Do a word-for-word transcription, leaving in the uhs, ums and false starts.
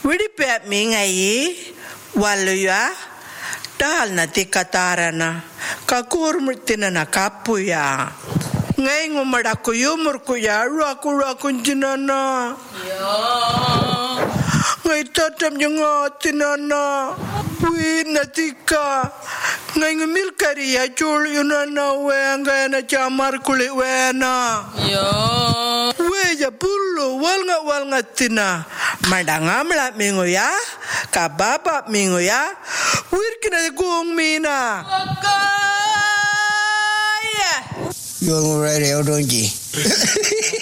Widipet mingai waluya dahal na tikatarana kakurmutina na kapuya. Ngay ngumada ko yumur ko ya raku raku jinana. Ngay tatam yung tinana. Wi natika. Ngay ngumil kari ya chul yunana we ngay na chamar kulit we na. We ya pulu wal nga wal nga tina. Madangam la mingo ya. Kababa mingo ya. Wir kina kung mina. You're radio, don't you?